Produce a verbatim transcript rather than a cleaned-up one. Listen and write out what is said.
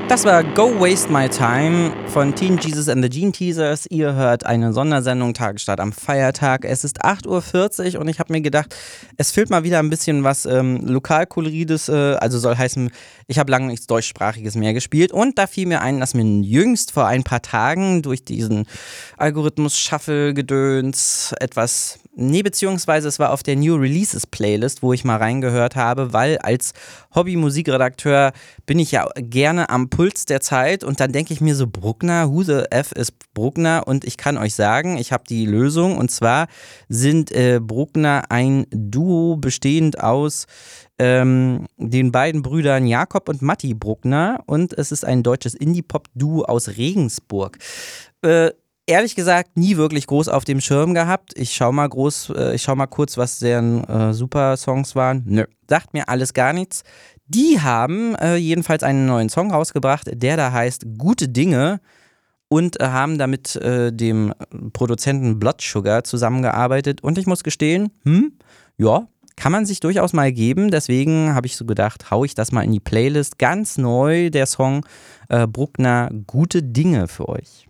Das war Go Waste My Time von Teen Jesus and the Gene Teasers. Ihr hört eine Sondersendung Tagesstart am Feiertag. Es ist acht Uhr vierzig und ich habe mir gedacht, es fehlt mal wieder ein bisschen was ähm, Lokalkolorides. Äh, also soll heißen, ich habe lange nichts Deutschsprachiges mehr gespielt. Und da fiel mir ein, dass mir jüngst vor ein paar Tagen durch diesen Algorithmus-Shuffle-Gedöns etwas... Nee, beziehungsweise es war auf der New Releases Playlist, wo ich mal reingehört habe, weil als Hobby-Musikredakteur bin ich ja gerne am Puls der Zeit und dann denke ich mir so, Bruckner, who the F ist Bruckner? Und ich kann euch sagen, ich habe die Lösung und zwar sind äh, Bruckner ein Duo bestehend aus ähm, den beiden Brüdern Jakob und Matti Bruckner und es ist ein deutsches Indie-Pop-Duo aus Regensburg. Äh, Ehrlich gesagt, nie wirklich groß auf dem Schirm gehabt. Ich schau mal groß, äh, ich schau mal kurz, was deren äh, super Songs waren. Nö, sagt mir alles gar nichts. Die haben äh, jedenfalls einen neuen Song rausgebracht, der da heißt Gute Dinge und äh, haben damit äh, dem Produzenten Blood Sugar zusammengearbeitet. Und ich muss gestehen, hm, ja, kann man sich durchaus mal geben. Deswegen habe ich so gedacht, hau ich das mal in die Playlist. Ganz neu, der Song äh, Bruckner Gute Dinge für euch.